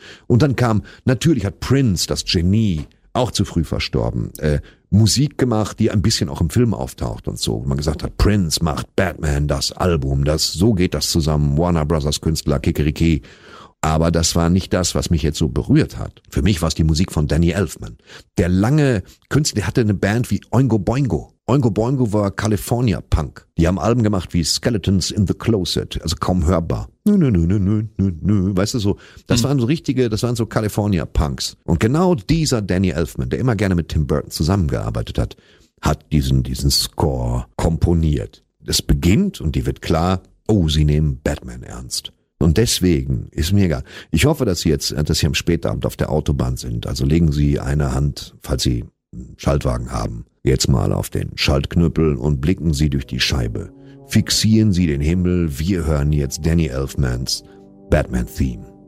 Und dann natürlich hat Prince, das Genie, auch zu früh verstorben, Musik gemacht, die ein bisschen auch im Film auftaucht und so. Man gesagt hat, Prince macht Batman das Album, so geht das zusammen, Warner Brothers Künstler, Kikeriki. Aber das war nicht das, was mich jetzt so berührt hat. Für mich war es die Musik von Danny Elfman. Der lange Künstler, der hatte eine Band wie Oingo Boingo. Oingo Boingo war California Punk. Die haben Alben gemacht wie Skeletons in the Closet, also kaum hörbar. Nö. Weißt du so, das waren so California Punks. Und genau dieser Danny Elfman, der immer gerne mit Tim Burton zusammengearbeitet hat, hat diesen Score komponiert. Es beginnt und die wird klar, sie nehmen Batman ernst. Und deswegen ist mir egal. Ich hoffe, dass Sie am Spätabend auf der Autobahn sind. Also legen Sie eine Hand, falls Sie einen Schaltwagen haben, jetzt mal auf den Schaltknüppel und blicken Sie durch die Scheibe. Fixieren Sie den Himmel. Wir hören jetzt Danny Elfmans Batman Theme.